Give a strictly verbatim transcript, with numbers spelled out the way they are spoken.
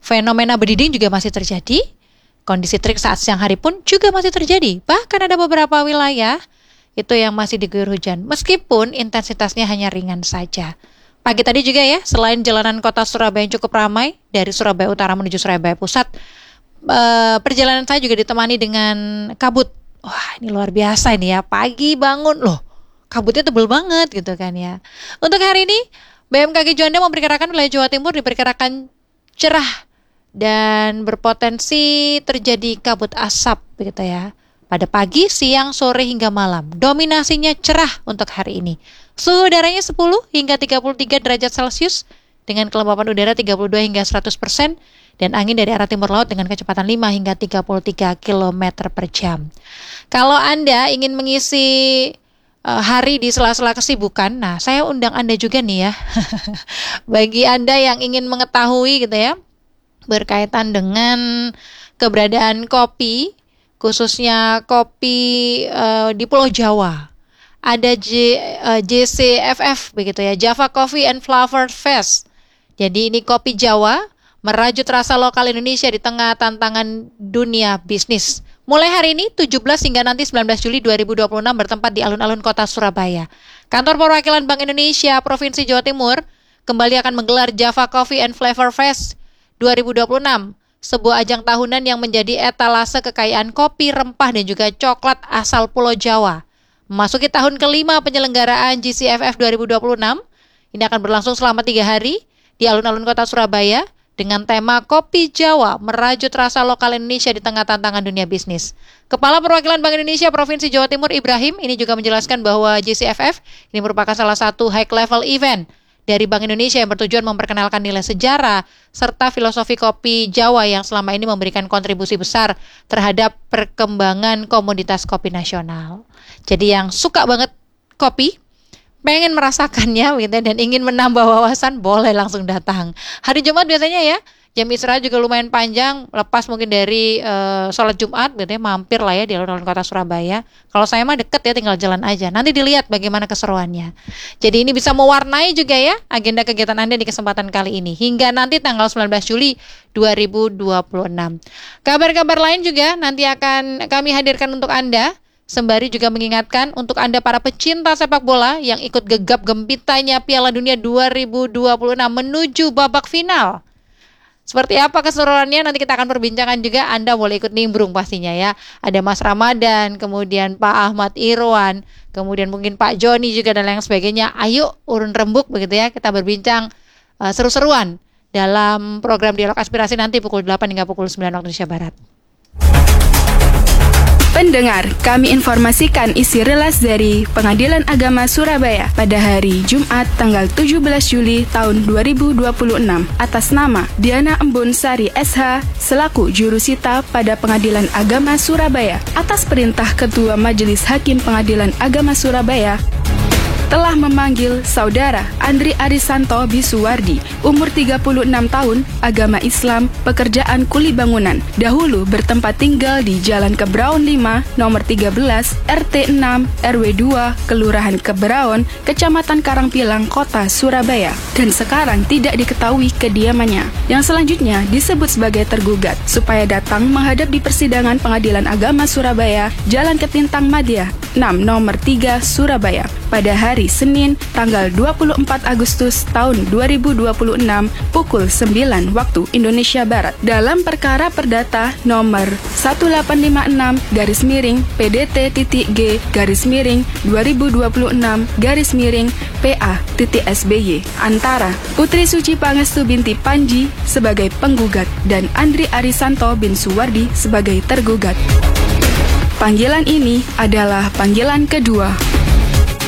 Fenomena berdiding juga masih terjadi. Kondisi terik saat siang hari pun juga masih terjadi. Bahkan ada beberapa wilayah itu yang masih diguyur hujan, meskipun intensitasnya hanya ringan saja. Pagi tadi juga ya, selain jalanan kota Surabaya yang cukup ramai, dari Surabaya Utara menuju Surabaya Pusat, eh, perjalanan saya juga ditemani dengan kabut. Wah, ini luar biasa ini ya, pagi bangun, loh, kabutnya tebel banget gitu kan ya. Untuk hari ini, B M K G Juanda memperkirakan wilayah Jawa Timur diperkirakan cerah dan berpotensi terjadi kabut asap begitu ya. Pada pagi, siang, sore hingga malam. Dominasinya cerah untuk hari ini. Suhu udaranya sepuluh hingga tiga puluh tiga derajat Celcius dengan kelembapan udara tiga puluh dua hingga seratus persen dan angin dari arah timur laut dengan kecepatan lima hingga tiga puluh tiga kilometer per jam. Kalau Anda ingin mengisi uh, hari di sela-sela kesibukan, nah saya undang Anda juga nih ya. Bagi Anda yang ingin mengetahui gitu ya, berkaitan dengan keberadaan kopi, khususnya kopi uh, di Pulau Jawa. Ada J, uh, J C F F begitu ya, Java Coffee and Flavor Fest. Jadi ini kopi Jawa merajut rasa lokal Indonesia di tengah tantangan dunia bisnis. Mulai hari ini tujuh belas hingga nanti sembilan belas Juli dua ribu dua puluh enam bertempat di alun-alun kota Surabaya. Kantor Perwakilan Bank Indonesia Provinsi Jawa Timur kembali akan menggelar Java Coffee and Flavor Fest dua ribu dua puluh enam, sebuah ajang tahunan yang menjadi etalase kekayaan kopi, rempah, dan juga coklat asal Pulau Jawa. Memasuki tahun kelima penyelenggaraan J C F F dua ribu dua puluh enam, ini akan berlangsung selama tiga hari di alun-alun kota Surabaya dengan tema Kopi Jawa merajut rasa lokal Indonesia di tengah tantangan dunia bisnis. Kepala Perwakilan Bank Indonesia Provinsi Jawa Timur Ibrahim ini juga menjelaskan bahwa J C F F ini merupakan salah satu high level event dari Bank Indonesia yang bertujuan memperkenalkan nilai sejarah serta filosofi kopi Jawa yang selama ini memberikan kontribusi besar terhadap perkembangan komoditas kopi nasional. Jadi yang suka banget kopi, pengen merasakannya gitu, dan ingin menambah wawasan, boleh langsung datang. Hari Jumat biasanya ya, jam istirahat juga lumayan panjang, lepas mungkin dari uh, sholat Jumat gitu ya, mampir lah ya di alun-alun kota Surabaya. Kalau saya mah deket ya, tinggal jalan aja. Nanti dilihat bagaimana keseruannya. Jadi ini bisa mewarnai juga ya agenda kegiatan Anda di kesempatan kali ini hingga nanti tanggal sembilan belas Juli dua ribu dua puluh enam. Kabar-kabar lain juga nanti akan kami hadirkan untuk Anda. Sembari juga mengingatkan untuk Anda para pecinta sepak bola yang ikut gegap gempitanya Piala Dunia dua ribu dua puluh enam menuju babak final. Seperti apa keseruannya nanti kita akan perbincangan juga. Anda boleh ikut nimbrung pastinya ya. Ada Mas Ramadan, kemudian Pak Ahmad Irwan, kemudian mungkin Pak Joni juga dan lain sebagainya. Ayo urun rembuk begitu ya, kita berbincang uh, seru-seruan dalam program Dialog Aspirasi nanti pukul delapan hingga pukul sembilan waktu Indonesia Barat. Pendengar, kami informasikan isi rilis dari Pengadilan Agama Surabaya pada hari Jumat tanggal tujuh belas Juli tahun dua ribu dua puluh enam atas nama Diana Embun Sari S H selaku jurusita pada Pengadilan Agama Surabaya atas perintah Ketua Majelis Hakim Pengadilan Agama Surabaya telah memanggil Saudara Andri Arisanto Bisuwardi, umur tiga puluh enam tahun, agama Islam, pekerjaan kuli bangunan, dahulu bertempat tinggal di Jalan Kebraun lima, nomor tiga belas, R T enam, R W dua, Kelurahan Kebraun, Kecamatan Karangpilang, Kota Surabaya, dan sekarang tidak diketahui kediamannya. Yang selanjutnya disebut sebagai tergugat, supaya datang menghadap di persidangan Pengadilan Agama Surabaya, Jalan Ketintang Madya, enam, nomor tiga, Surabaya, pada hari Senin tanggal dua puluh empat Agustus tahun dua ribu dua puluh enam pukul sembilan waktu Indonesia Barat dalam perkara perdata nomor satu delapan lima enam garis miring P D T titik G garis miring dua ribu dua puluh enam garis miring P A titik S B Y antara Putri Suci Pangestu binti Panji sebagai penggugat dan Andri Arisanto bin Suwardi sebagai tergugat. Panggilan ini adalah panggilan kedua.